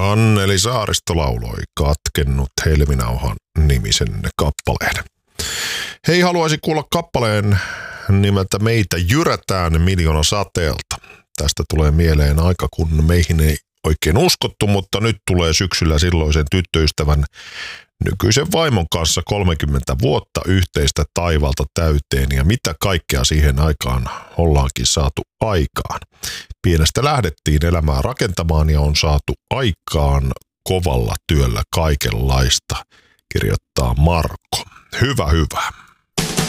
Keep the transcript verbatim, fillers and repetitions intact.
Anneli Saaristo lauloi Katkennut helminauhan nimisen kappaleen. Hei, haluaisin kuulla kappaleen nimeltä Meitä jyrätään miljoona sateelta. Tästä tulee mieleen aika, kun meihin ei oikein uskottu, mutta nyt tulee syksyllä silloisen tyttöystävän nykyisen vaimon kanssa kolmekymmentä vuotta yhteistä taivalta täyteen, ja mitä kaikkea siihen aikaan ollaankin saatu aikaan. Pienestä lähdettiin elämää rakentamaan ja on saatu aikaan kovalla työllä kaikenlaista, kirjoittaa Marko. Hyvä, hyvä.